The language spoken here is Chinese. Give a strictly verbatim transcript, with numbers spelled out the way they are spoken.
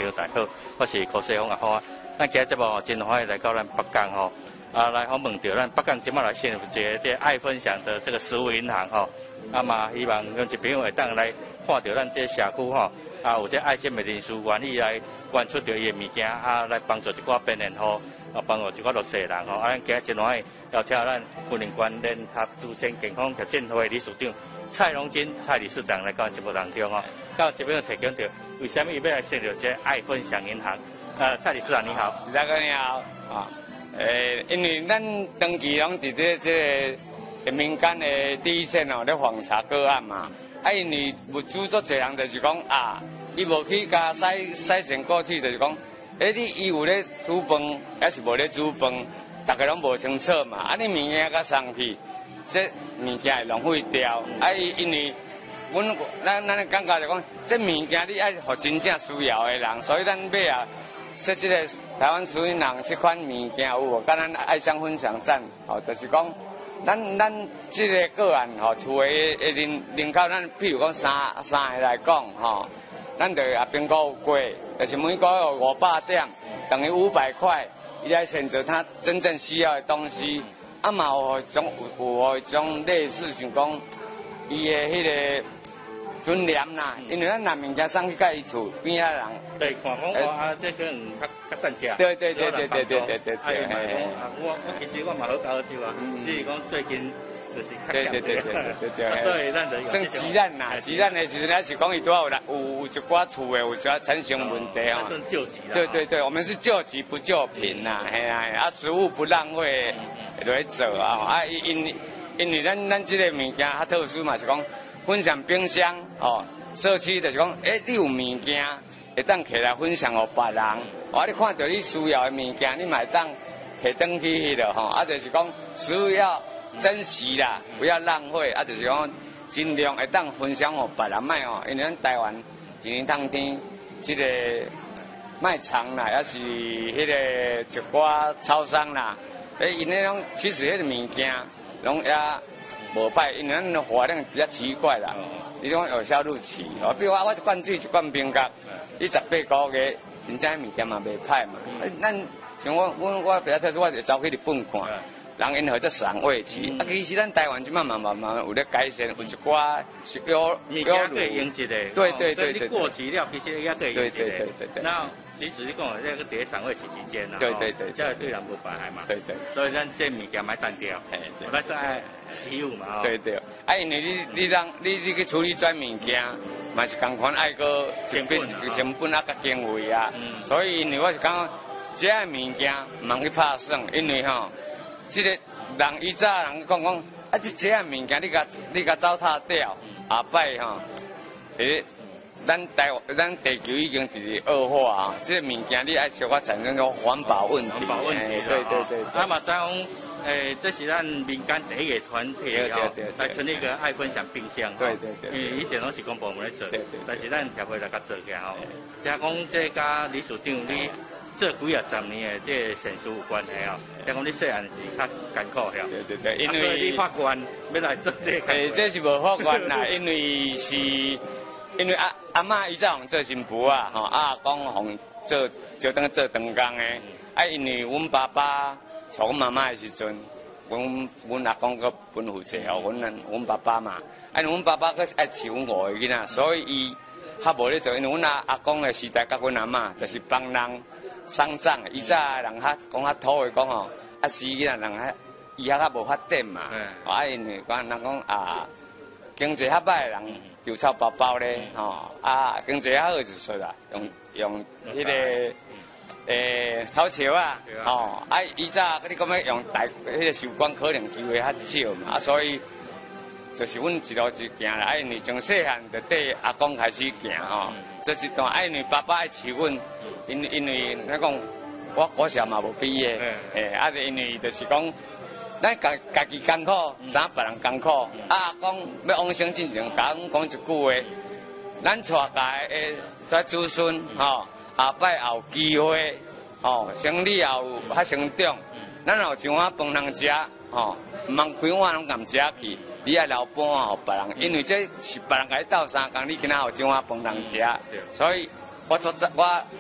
朋友大好，我是柯世峰阿峰啊。咱今日节目吼真欢喜来到咱北港吼，啊来访问到咱北港今麦来先有一个这爱分享的这个食物银行吼，啊嘛希望有一朋友会当来看到咱这社区吼，啊有这爱心的人士愿意来捐出着伊的物件，啊来帮助一寡病人吼，啊帮助一寡弱势人吼，啊咱今日真欢喜邀请咱云林县联合自身健康条件会理事长蔡荣金蔡理事长来到节目当中哦，到这边提供到为什么伊要来设立这爱分享银行？呃，蔡理事长你好， 大家你好啊，诶，因为咱长期拢伫咧这个民间的第一线哦，咧访查个案嘛，啊，因为物资做侪人就是讲啊，伊无去甲使使成过去，就是讲，诶，你伊有咧煮饭，还是无咧煮饭，大家拢无清楚嘛，啊，你物件甲送去。这物件会浪费掉，啊！因为阮咱咱的感觉就讲，这物件你爱互真正需要的人，所以咱要啊设这个台湾属于人这款物件有无？甲咱爱乡分享站，吼、哦，就是讲，咱咱这个个案吼，厝的的人人口，咱譬如讲三三个来讲，吼、哦，咱就也评估过，就是每个月五百点，等于五百块，伊来选择他真正需要的东西。啊嘛有种有有种类似像讲，伊的迄个尊严啦，因为咱拿物件送去甲伊厝边仔人， 对，看讲话啊，这可能较较善价， 对对对对对对对对对。 啊，我我其实我嘛好搞好酒啊，只是讲最近就是较对对对对对对。 所以咱就算鸡蛋啦，鸡蛋的时阵还是讲伊多有啦，有有一寡厝的有些产生问题哦。 算救急啦。 对对对，我们是救急不救贫呐，嘿啊，啊食物不浪费。来做啊！啊，因因为咱咱这个物件较特殊嘛，是讲分享冰箱哦。社区就是讲，诶、欸，你有物件会当摕来分享给别人。哦，你看到你需要的物件，你嘛会当摕转去迄落吼。啊，就是讲需要珍惜啦，不要浪费。啊，就是讲尽量会当分享给别人卖哦。因为咱台湾一年当天这个卖场啦，也是迄个一寡超商啦。诶，因迄种其实迄个物件，拢也无歹，因为咱的活量比较奇怪啦。你讲有效入期，哦，比如话我一罐水一罐冰角，你十八个月，真正物件嘛袂歹嘛。咱像我我我比较特殊，我就走去日本看，人因号做赏味期。啊，其实咱台湾即慢慢慢慢有咧改善，有一寡有物件可以用一个。 对对对对。 你过期了，其实也可以用一个。 对对对对对。 那其实你讲那个伫赏味期期间啦， 对对对， 这对人无妨碍嘛。 对对。 所以咱这物件买单掉，哎，咱是爱实用嘛。 对对。啊，因为你你让你你去处理转物件，嘛是共款爱个成本、成本啊，甲经费啊。嗯。所以因为我是讲，这个物件唔通去拍算，因为吼，这个人以早人讲讲，啊，这这个物件你甲你甲糟蹋掉，下摆吼，诶。咱台咱地球已经是恶化啊！这个物件你爱小可产生个环保问题。 环保问题， 对对对。 啊嘛，再讲，诶，这是咱民间第一个团体啊，来成立一个爱分享冰箱。 对对对。 因为以前拢是公部门咧做， 对对。 但是咱协会来甲做起吼。听讲这甲理事长你做几啊十年的这个神书有关系哦。听讲你细汉是较艰苦吓。 对对对，因为。 所以你法官要来做这个。 诶，这是无法官啦，因为是。因为阿阿嬷伊早互做新妇啊，吼啊公互做就当做长工诶。啊，因为阮爸爸从阮妈妈诶时阵，阮阮阿公个分负责哦，阮阮爸爸嘛。啊，因为阮爸爸佫是爱饲阮五个囡仔，所以伊较无咧做。因为阮阿阿公诶时代，甲阮阿嬷就是帮人送葬。伊早人较讲较土诶讲吼，啊死囡仔人较伊遐较无发展嘛。啊，因为讲人讲啊，经济较歹诶人。就炒包包咧，吼啊，经济较好就说啦，用用迄个诶炒桥啊，吼啊，伊早你讲要用大迄个寿光可能机会较少嘛，啊，所以就是阮一路一行啦，啊，因为从细汉就缀阿公开始行吼，这一段啊，因为爸爸爱饲阮，因因为咱讲我国小嘛无毕业，诶，啊，因为就是讲。咱家家己艰苦，知影别人艰苦。啊，讲要往生进前，甲阮讲一句话：，咱带家诶在子孙，吼，下摆也有机会，吼，生理也有较成长。咱有一碗饭通食，吼，毋通规碗拢共食去，你爱留半碗互别人，因为这是别人甲你斗相共，你今仔有一碗饭通食。所以，我做我